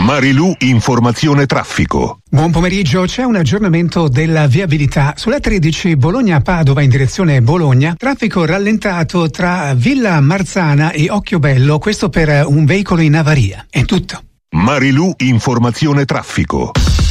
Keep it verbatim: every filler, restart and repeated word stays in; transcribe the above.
Marilù Informazione Traffico. Buon pomeriggio, c'è un aggiornamento della viabilità. Sulla tredici Bologna-Padova in direzione Bologna, traffico rallentato tra Villa Marzana e Occhiobello, questo per un veicolo in avaria. È tutto. Marilù Informazione Traffico.